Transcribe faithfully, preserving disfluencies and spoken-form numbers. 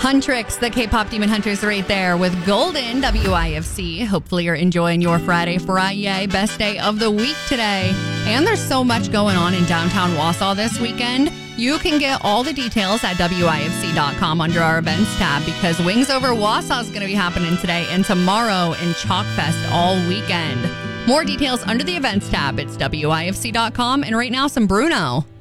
Huntrix, the K-pop Demon Hunters right there with Golden, W I F C. Hopefully you're enjoying your Friday Friday, best day of the week today. And there's so much going on in downtown Wausau this weekend. You can get all the details at W I F C dot com under our events tab because Wings Over Wausau is going to be happening today and tomorrow in Chalk Fest all weekend. More details under the events tab. It's W I F C dot com. And right now, some Bruno.